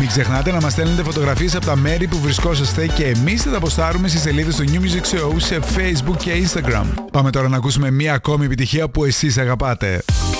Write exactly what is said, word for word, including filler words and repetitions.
Μην ξεχνάτε να μας στέλνετε φωτογραφίες από τα μέρη που βρισκόσαστε και εμείς θα τα ποστάρουμε στις σελίδες του New Music Show σε Facebook και Instagram. Πάμε τώρα να ακούσουμε μία ακόμη επιτυχία που εσείς αγαπάτε.